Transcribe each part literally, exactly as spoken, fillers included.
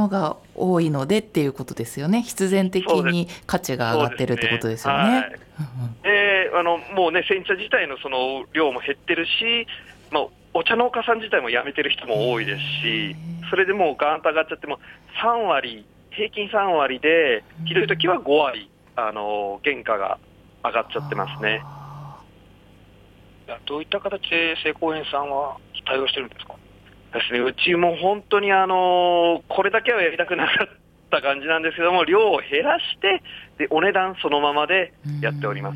のが多いのでっていうことですよね。必然的に価値が上がってるってことですよね。 はい、であのもうね煎茶自体のその量も減ってるし、まあ、お茶農家さん自体も辞めてる人も多いですし、それでもうガーンと上がっちゃってもさんわり、平均さんわりでひどい時はごわりあの原価が上がっちゃってますね。 どういった形で成功園さんは対応してるんですか？ ですね、うちも本当にあのこれだけはやりたくなかった感じなんですけども、量を減らしてでお値段そのままでやっております。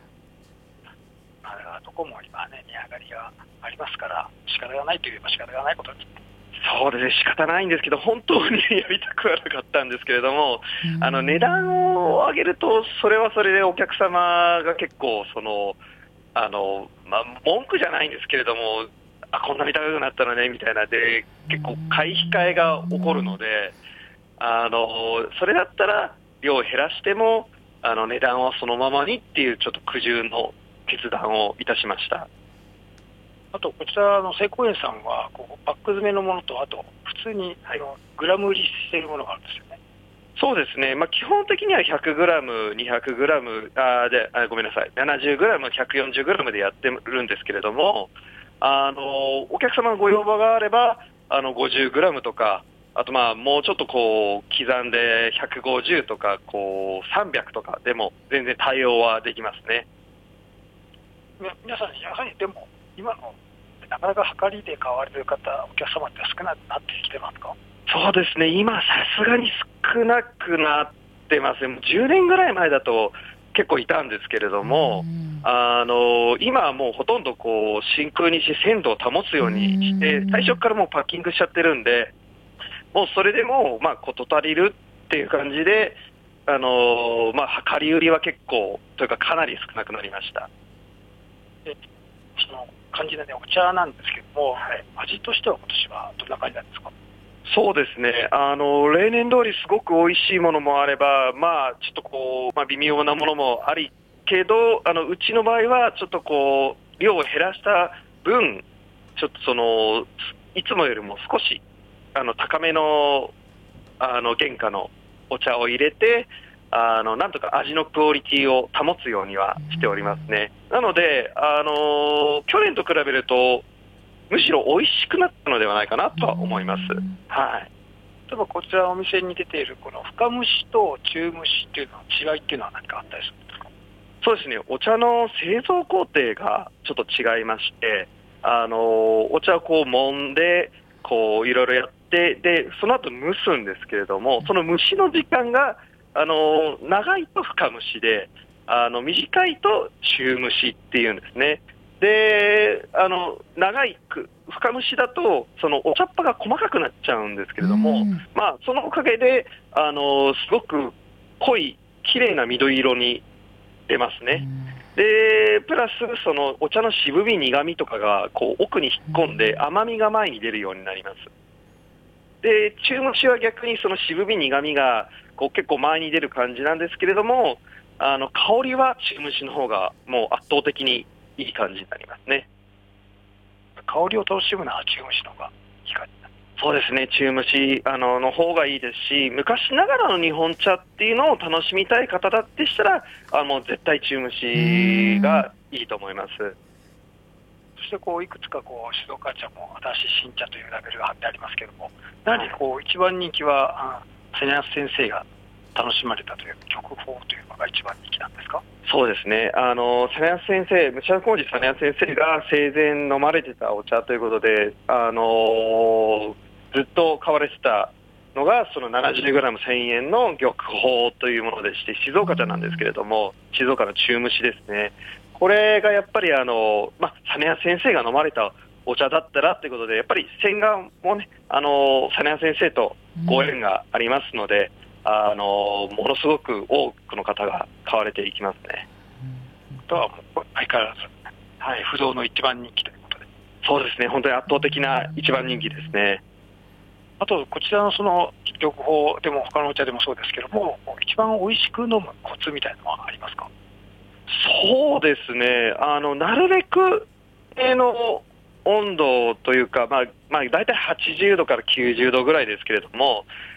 どこも今ね値上がりがありますから仕方がないといえば仕方がないことです。 そうですね、仕方ないんですけど本当にやりたくはなかったんですけれども、あの値段を上げるとそれはそれでお客様が結構そのあの、まあ、文句じゃないんですけれども、あこんなに高くなったのねみたいなで結構買い控えが起こるので、あのそれだったら量を減らしてもあの値段はそのままにっていうちょっと苦渋の決断をいたしました。 あとこちらの成功園さんはこうバック詰めのものとあと普通にあのグラム売りしているものがあるんですよね。 そうですね、まあ、基本的には ひゃくグラム、にひゃくグラム あであごめんなさい ななじゅうグラム、ひゃくよんじゅうグラム でやってるんですけれども、あのお客様のご要望があればあの ごじゅうグラム とか、あとまあもうちょっとこう刻んでひゃくごじゅうとかこうさんびゃくとかでも全然対応はできますね。 皆さんやはりでも今のなかなか量りで買われる方お客様って少なくなってきてますか？ そうですね、今さすがに少なくなってますね。じゅうねんぐらい前だと結構いたんですけれども、あの今はもうほとんどこう真空にして鮮度を保つようにして最初からもうパッキングしちゃってるんで、もうそれでもまあ事足りるっていう感じで、あのまあ量り売りは結構というかかなり少なくなりました。 でその感じでねお茶なんですけども、はい、味としては今年はどんな感じなんですか？ そうですね、あの例年通りすごく美味しいものもあれば、まあ、ちょっとこう、まあ、微妙なものもありけど、あのうちの場合はちょっとこう量を減らした分、ちょっとそのいつもよりも少しあの高めのあの原価のお茶を入れて、あのなんとか味のクオリティを保つようにはしておりますね。なので、あの去年と比べるとむしろ美味しくなったのではないかなとは思います。はい。 例えばこちらお店に出ているこの深蒸しと中蒸しっていうのの違いっていうのは何かあったりするんですか？ そうですね、お茶の製造工程がちょっと違いまして、あのお茶をこう揉んでこういろいろやってでその後蒸すんですけれども、その蒸しの時間があの長いと深蒸しで、あの短いと中蒸しっていうんですね。であの長いく深蒸しだとそのお茶っ葉が細かくなっちゃうんですけれども、まあ、そのおかげであのすごく濃い綺麗な緑色に出ますね。でプラスそのお茶の渋み苦みとかがこう奥に引っ込んで甘みが前に出るようになります。で中蒸しは逆にその渋み苦みがこう結構前に出る感じなんですけれども、あの香りは中蒸しの方がもう圧倒的にいい感じになりますね。 香りを楽しむのは中蒸しの方がいい感じです。 そうですね、中蒸しあのの方がいいですし、昔ながらの日本茶っていうのを楽しみたい方だってしたら、あの絶対中蒸しがいいと思います。 そしてこういくつかこう静岡茶も新しい新茶というラベルが貼ってありますけれども、やはりこう一番人気は瀬谷先生が楽しまれたという極宝というのが一番人気なんですか？ そうですね、あの実谷先生、武者小路実谷先生が生前飲まれてたお茶ということで、あのずっと買われてたのがその ななじゅうグラムせんえんの玉宝というものでして、静岡茶なんですけれども、静岡の中蒸しですね。これがやっぱりあの、まあ、実谷先生が飲まれたお茶だったらということで、やっぱり洗顔もね、あの実谷先生とご縁がありますので、うん、あのものすごく多くの方が買われていきますね。 うん、とはもう相変わらず、はい、不動の一番人気ということで。 そうですね、本当に圧倒的な一番人気ですね。 あとこちらのその玉宝でも他のお茶でもそうですけども、一番美味しく飲むコツみたいなのはありますか？ そうですね、あのなるべくの温度というか、まあまあ、大体はちじゅうどからきゅうじゅうどぐらいですけれども、